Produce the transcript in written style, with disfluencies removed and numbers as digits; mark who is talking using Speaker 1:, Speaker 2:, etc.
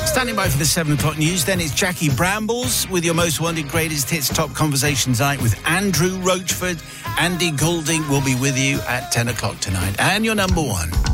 Speaker 1: Standing by for the 7 o'clock news, then it's Jackie Brambles with your most wanted greatest hits top conversation tonight with Andrew Roachford. Andy Goulding will be with you at 10 o'clock tonight. And your number one.